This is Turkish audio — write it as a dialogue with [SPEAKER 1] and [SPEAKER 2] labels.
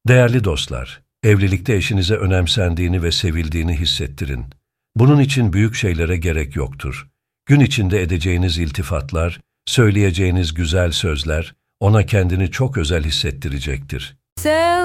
[SPEAKER 1] Değerli dostlar, evlilikte eşinize önemsendiğini ve sevildiğini hissettirin. Bunun için büyük şeylere gerek yoktur. Gün içinde edeceğiniz iltifatlar, söyleyeceğiniz güzel sözler, ona kendini çok özel hissettirecektir.